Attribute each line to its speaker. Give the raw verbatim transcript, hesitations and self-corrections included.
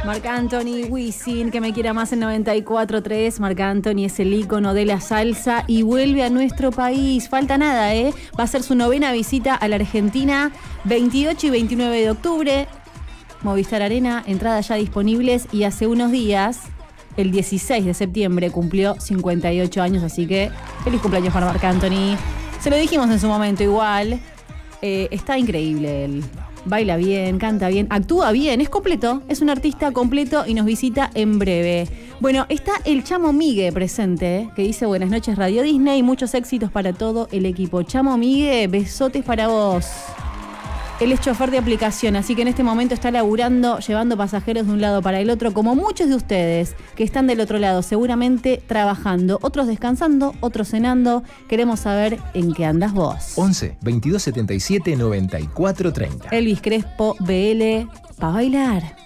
Speaker 1: Marc Anthony, Wisin, que me quiera más en noventa y cuatro tres. Marc Anthony es el ícono de la salsa y vuelve a nuestro país. Falta nada, ¿eh? Va a ser su novena visita a la Argentina, veintiocho y veintinueve de octubre. Movistar Arena, entradas ya disponibles y hace unos días, el dieciséis de septiembre, cumplió cincuenta y ocho años, así que feliz cumpleaños para Marc Anthony. Se lo dijimos en su momento igual. Eh, está increíble él. Baila bien, canta bien, actúa bien, es completo, es un artista completo y nos visita en breve. Bueno, está el Chamo Migue presente, ¿eh? Que dice buenas noches Radio Disney, muchos éxitos para todo el equipo. Chamo Migue, besotes para vos. Él es chofer de aplicación, así que en este momento está laburando, llevando pasajeros de un lado para el otro, como muchos de ustedes que están del otro lado, seguramente trabajando, otros descansando, otros cenando. Queremos saber en qué andas vos.
Speaker 2: once, veintidós setenta y siete, noventa y cuatro treinta.
Speaker 1: Elvis Crespo, B L, pa' bailar.